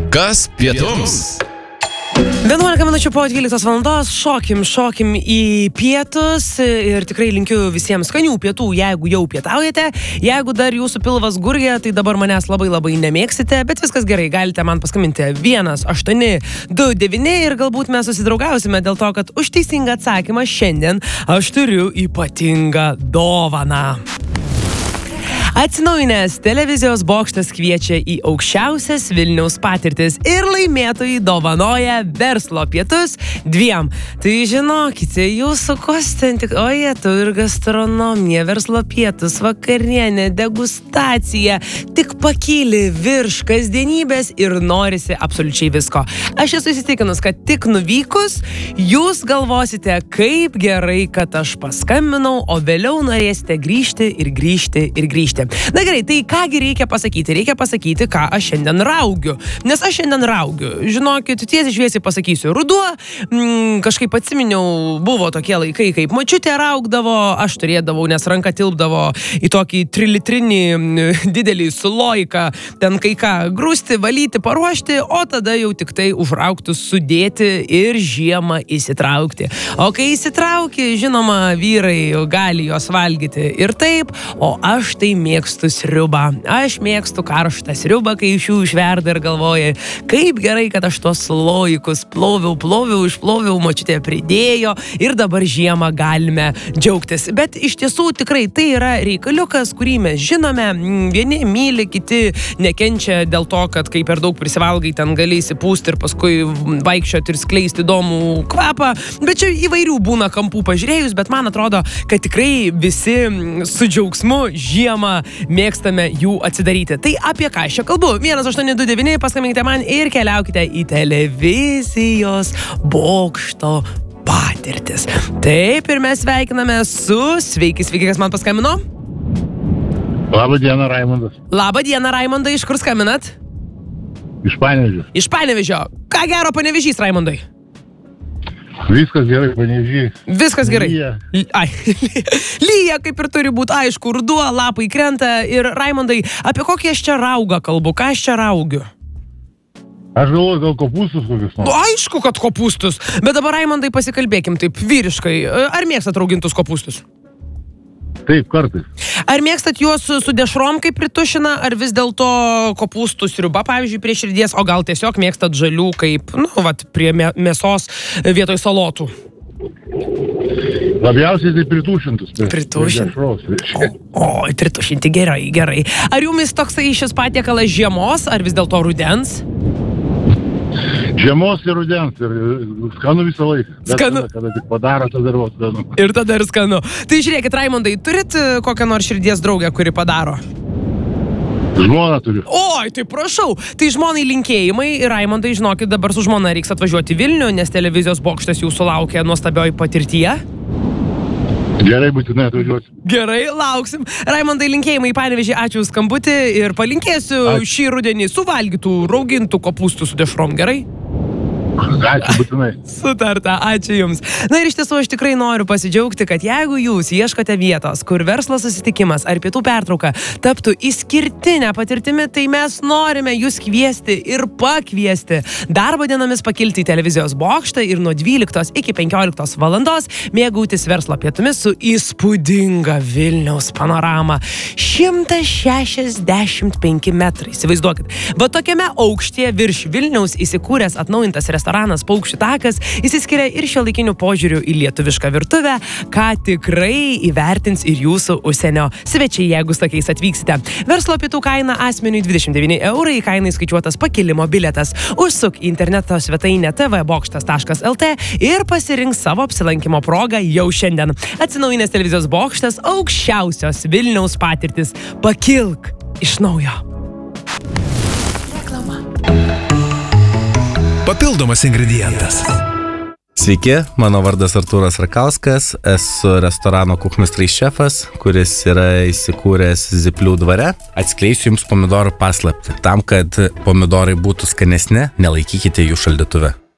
Kas pietums? 11 minučių po 12 valandos šokim į pietus ir tikrai linkiu visiems skanių pietų, jeigu jau pietaujate. Jeigu dar jūsų pilvas gurgia, tai dabar manęs labai nemėgsite, bet viskas gerai, galite man paskambinti 1-829 ir galbūt mes susidraugausime dėl to, kad už teisingą atsakymą šiandien aš turiu ypatingą dovaną. Atsinaujinęs televizijos bokštas kviečia į aukščiausias Vilniaus patirtis ir laimėtojai dovanoja verslo pietus 2. Tai žinokite, jūsų kostin tik, ojetu, ir gastronomija, verslo pietus, vakarienė, degustacija, tik pakyli virš kasdienybės ir norisi absoliučiai visko. Aš esu įsitikinus, kad tik nuvykus, jūs galvosite, kaip gerai, kad aš paskambinau, o vėliau norėsite grįžti. Na gerai, tai kągi reikia pasakyti? Reikia pasakyti, ką aš šiandien raugiu. Nes aš šiandien raugiu. Žinokit, tiesiai šviesiai pasakysiu. Ruduo, kažkaip atsiminiau, buvo tokie laikai, kaip močiutė raugdavo, aš turėdavau, nes ranka tilpdavo į tokį 3-litrinį didelį suloiką, ten kai ką grūsti, valyti, paruošti, o tada jau tik tai užraugtus sudėti ir žiemą įsitraukti. O kai įsitrauki, žinoma, vyrai gali jos valgyti ir taip, o aš tai mėgstu sriubą. Aš mėgstu karštą sriubą, kai iš jų išverda ir galvoja, kaip gerai, kad aš tos loikus išploviau, močiutė pridėjo ir dabar žiemą galime džiaugtis. Bet iš tiesų tikrai tai yra reikaliukas, kurį mes žinome. Vieni myli, kiti nekenčia dėl to, kad kai per daug prisivalgai, ten gali įsipūsti ir paskui vaikščioti ir skleisti įdomų kvapą. Bet čia įvairių būna kampų pažiūrėjus, bet man atrodo, kad tikrai visi su džiaugsmu žiemą mėgstame jų atsidaryti. Tai apie ką aš čia kalbu? 1-829, paskambinkite man ir keliaukite į televizijos bokšto patirtis. Taip, ir mes sveikiname su... Sveiki, kas man paskambino? Labą dieną, Raimondas. Labą dieną, Raimondai, iš kur skambinat? Iš Panevėžio. Iš Panevėžio. Ką gero Panevėžys, Raimondai? Viskas gerai, Panevėžys. Viskas gerai. Lyja. Lyja, kaip ir turi būti, aišku, ruduo, lapai krenta. Ir Raimondai, apie kokį aš čia raugą kalbu? Ką aš čia raugiu? Aš galvoju, gal kopūstus kokius nors. Aišku, kad kopūstus. Bet dabar, Raimondai, pasikalbėkim taip vyriškai. Ar mėgstat raugintus kopūstus? Taip, kartais. Ar mėgstat juos su dešrom kaip pritušina, ar vis dėlto kopūstų sriuba, pavyzdžiui, prie širdies, o gal tiesiog mėgstat žalių kaip, prie mėsos vietoj salotų? Labiausiai tai pritušintus. Pritušinti. Pritušinti, gerai. Ar jumis toksai šis patiekalas žiemos, ar vis dėlto rudens? Žiemos ir rudens, ir skanu visą laiką. Skanu. Kada tik padaro, tada ir skanu. Ir tada ir skanu. Tai žiūrėkit, Raimondai, turit kokią nors širdies draugę, kuri padaro? Žmoną turiu. Oi, tai prašau. Tai žmonai linkėjimai ir Raimondai, žinokit, dabar su žmona reiks atvažiuoti į Vilnių, nes televizijos bokštas jūsų laukia nuostabioj patirtyje. Gerai, būtinai atvažiuosiu. Gerai, lauksim. Raimondai, linkėjimai į Panevėžį, ačiū už skambutį ir palinkėsiu šį rudenį suvalgytų, raugintų kopūstų su dešrom, gerai? Ačiū, būtinai. Sutarta, ačiū Jums. Na ir iš tiesų aš tikrai noriu pasidžiaugti, kad jeigu Jūs ieškote vietos, kur verslo susitikimas ar pietų pertrauka taptų išskirtinę patirtimi, tai mes norime Jūs kviesti ir pakviesti darbo dienomis pakilti į televizijos bokštą ir nuo 12 iki 15 valandos mėgautis verslo pietumis su įspūdinga Vilniaus panorama. 165 metrai. Įsivaizduokit. Va tokiame aukštyje virš Vilniaus įsikūręs atnaujintas restoranas Paukščių takas įsiskiria ir šiuolaikiniu požiūriu į lietuvišką virtuvę, ką tikrai įvertins ir jūsų užsienio svečiai, jeigu su tokiais atvyksite. Verslo pietų kaina asmeniui 29 eurai, kainai skaičiuotas pakilimo bilietas. Užsuk į interneto svetainę tvbokštas.lt ir pasirink savo apsilankimo progą jau šiandien. Atsinaujinęs televizijos bokštas, aukščiausios Vilniaus patirtis. Pakilk iš naujo. Papildomas ingredientas. Sveiki, mano vardas Artūras Rakauskas, esu restorano kuchmistrai šefas, kuris yra įsikūręs Zyplių dvare. Atskleisiu Jums pomidorų paslaptį. Tam, kad pomidorai būtų skanesni, nelaikykite jų šaldytuve.